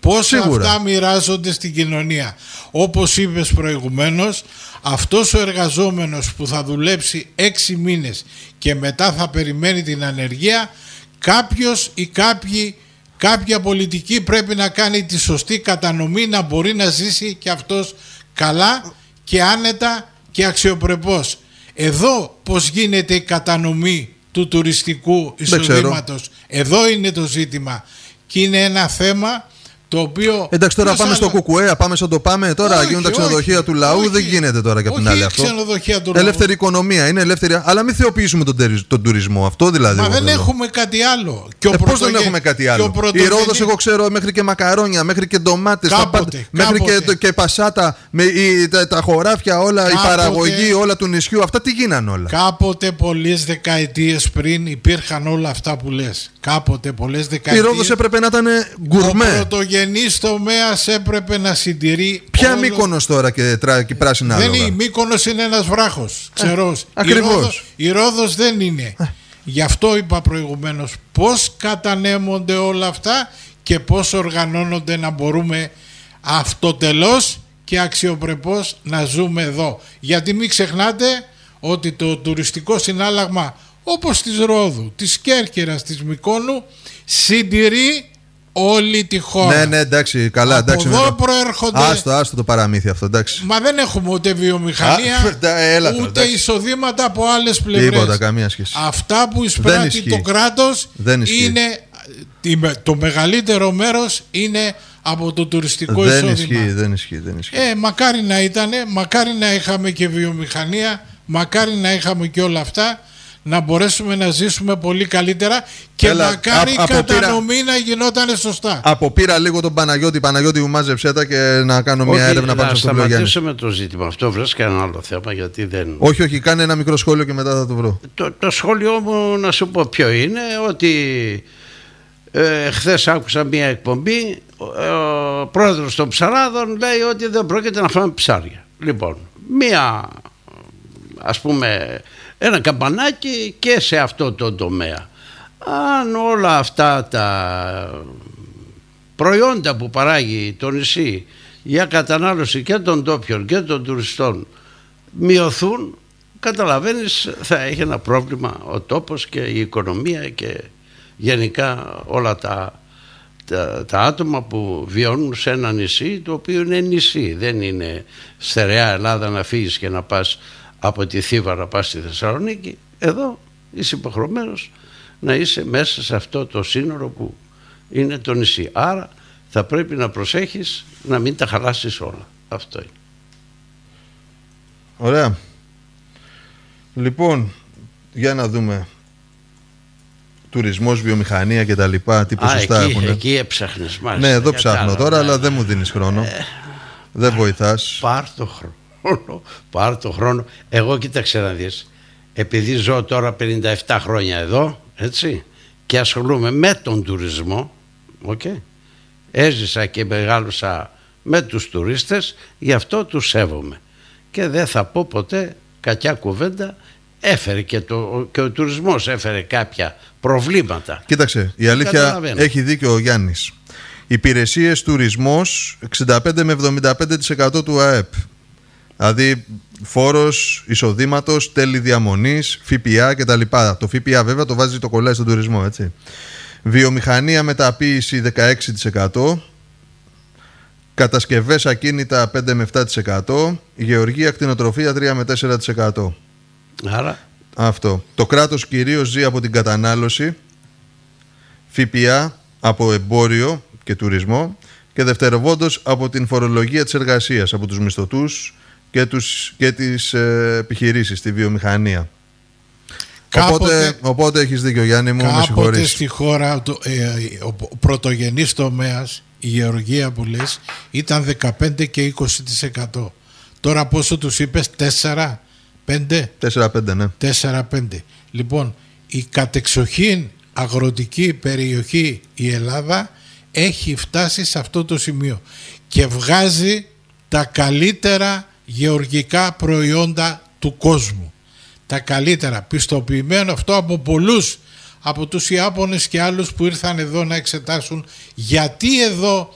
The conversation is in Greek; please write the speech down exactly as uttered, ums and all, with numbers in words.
πώς Σίγουρα. αυτά μοιράζονται στην κοινωνία. Όπως είπες προηγουμένως, αυτός ο εργαζόμενος που θα δουλέψει έξι μήνες και μετά θα περιμένει την ανεργία, κάποιος ή κάποιοι, κάποια πολιτική πρέπει να κάνει τη σωστή κατανομή, να μπορεί να ζήσει και αυτός καλά και άνετα και αξιοπρεπώς. Εδώ πώς γίνεται η κατανομή του τουριστικού εισοδήματος? Εδώ είναι το ζήτημα και είναι ένα θέμα το οποίο... Εντάξει, τώρα πάμε άλλα... στο Κουκουέ, πάμε σαν το πάμε. Τώρα όχι, γίνουν τα όχι, ξενοδοχεία του λαού. όχι, δεν γίνεται τώρα και από την άλλη αυτό. Ξενοδοχεία του λαού. Ελεύθερη οικονομία, είναι ελεύθερη. Αλλά μην θεοποιήσουμε τον, τον τουρισμό. Αυτό δηλαδή. Μα δεν θέλω. έχουμε κάτι άλλο. Και ο ε, πρωτογε... Πώς δεν έχουμε κάτι άλλο? πρωτογενή... Η Ρόδος, εγώ ξέρω, μέχρι και μακαρόνια, μέχρι και ντομάτες, κάποτε, μέχρι κάποτε. Και, και πασάτα, με, η, τα, τα χωράφια, όλα, κάποτε, η παραγωγή, όλα του νησιού. Αυτά τι γίνανε όλα? Κάποτε πολλές δεκαετίες πριν υπήρχαν όλα αυτά που λες. Κάποτε πολλές δεκαετίες. Η Ρόδος έπρεπε να ήταν γκουρμέ. Ο πρωτογενής τομέας έπρεπε να συντηρεί. Ποια όλο... Μύκονος τώρα και, τρα... και πράσινα δεν άλογα? είναι, η Μύκονος είναι ένας βράχος, ξερός. Ακριβώς. Η Ρόδος, η Ρόδος δεν είναι. Α. Γι' αυτό είπα προηγουμένως πώς κατανέμονται όλα αυτά και πώς οργανώνονται να μπορούμε αυτοτελώς και αξιοπρεπώς να ζούμε εδώ. Γιατί μην ξεχνάτε ότι το τουριστικό συνάλλαγμα όπως της Ρόδου, της Κέρκυρας, της Μυκόνου συντηρεί όλη τη χώρα. Ναι, ναι, εντάξει, καλά. Από εντάξει, εδώ με... προέρχονται. Άστο, άστο το παραμύθι αυτό, εντάξει. Μα δεν έχουμε ούτε βιομηχανία, Α, έλα, ούτε εντάξει. εισοδήματα από άλλες πλευρές. Τίποτα, καμία σχέση. Αυτά που εισπράττει το κράτος είναι το μεγαλύτερο μέρος είναι από το τουριστικό δεν εισόδημα. Ισχύει, δεν ισχύει, δεν ισχύει. Ε, μακάρι να ήτανε, μακάρι να είχαμε και βιομηχανία, μακάρι να είχαμε και όλα αυτά, να μπορέσουμε να ζήσουμε πολύ καλύτερα και Έλα, μακάρι η κατανομή πήρα, να γινόταν σωστά. Αποπήρα λίγο τον Παναγιώτη, Παναγιώτη μου μάζεψέ τα και να κάνω μια όχι, έρευνα πάνω στο πλοίο. Να σταματήσουμε το ζήτημα αυτό, βρες και ένα άλλο θέμα γιατί δεν... Όχι, όχι, κάνε ένα μικρό σχόλιο και μετά θα το βρω. Το, το σχόλιο μου να σου πω ποιο είναι, ότι ε, χθες άκουσα μια εκπομπή, ο πρόεδρος των ψαράδων λέει ότι δεν πρόκειται να φάμε ψάρια. Λοιπόν, μια ας πούμε... ένα καμπανάκι και σε αυτό το τομέα. Αν όλα αυτά τα προϊόντα που παράγει το νησί για κατανάλωση και των ντόπιων και των τουριστών μειωθούν, καταλαβαίνεις θα έχει ένα πρόβλημα ο τόπος και η οικονομία και γενικά όλα τα, τα, τα άτομα που βιώνουν σε ένα νησί το οποίο είναι νησί, δεν είναι στερεά Ελλάδα να φύγεις και να πας από τη Θήβα να πας στη Θεσσαλονίκη. Εδώ είσαι υποχρεωμένος να είσαι μέσα σε αυτό το σύνορο που είναι το νησί. Άρα θα πρέπει να προσέχεις να μην τα χαλάσεις όλα. Αυτό είναι. Ωραία. Λοιπόν, για να δούμε τουρισμός, βιομηχανία και τα λοιπά, τι ποσοστά έχουν. Εκεί έψαχνες μάλιστα. Ναι, εδώ ψάχνω τώρα, αλλά δεν μου δίνεις χρόνο. Ε, δεν βοηθάς. Πάρ' το χρόνο. Πάρ' το χρόνο. Εγώ κοίταξε να δεις, επειδή ζω τώρα πενήντα επτά χρόνια εδώ, έτσι, και ασχολούμαι με τον τουρισμό, okay, έζησα και μεγάλωσα με τους τουρίστες, γι' αυτό τους σέβομαι και δεν θα πω ποτέ κακιά κουβέντα. Έφερε και, το, και ο τουρισμός έφερε κάποια προβλήματα. Κοίταξε, η αλήθεια έχει δίκιο ο Γιάννης. Υπηρεσίες τουρισμός εξήντα πέντε με εβδομήντα πέντε τοις εκατό του ΑΕΠ. Δηλαδή φόρος εισοδήματος, τέλη διαμονής, ΦΠΑ κτλ. Το ΦΠΑ βέβαια το βάζει, το κολλάει στον τουρισμό, έτσι. Βιομηχανία μεταποίηση δεκαέξι τοις εκατό. Κατασκευές ακίνητα πέντε με επτά τοις εκατό. Γεωργία κτηνοτροφία τρία με τέσσερα τοις εκατό. Άρα αυτό. Το κράτος κυρίως ζει από την κατανάλωση, ΦΠΑ από εμπόριο και τουρισμό και δευτεροβόντως από την φορολογία της εργασίας, από τους μισθωτούς και, τους, και τις ε, επιχειρήσεις, τη βιομηχανία. Κάποτε, οπότε, οπότε έχεις δίκιο Γιάννη μου, με συγχωρείς. Κάποτε στη χώρα το, ε, ο πρωτογενής τομέας, η γεωργία που λες, ήταν δεκαπέντε και είκοσι τοις εκατό. Τώρα πόσο τους είπες, τέσσερα, πέντε? τέσσερα πέντε, ναι. τέσσερα πέντε. Λοιπόν, η κατεξοχήν αγροτική περιοχή η Ελλάδα έχει φτάσει σε αυτό το σημείο και βγάζει τα καλύτερα γεωργικά προϊόντα του κόσμου. Τα καλύτερα, πιστοποιημένο αυτό από πολλούς, από τους Ιάπωνες και άλλους που ήρθαν εδώ να εξετάσουν γιατί εδώ